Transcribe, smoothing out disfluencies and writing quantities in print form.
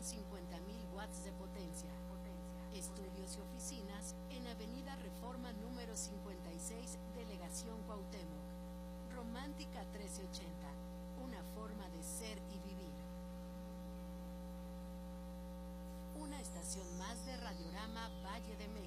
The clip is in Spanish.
150,000 watts de potencia. Estudios y oficinas en Avenida Reforma número 56, Delegación Cuauhtémoc. Romántica 1380, una forma de ser y vivir. Una estación más de Radiorama Valle de México.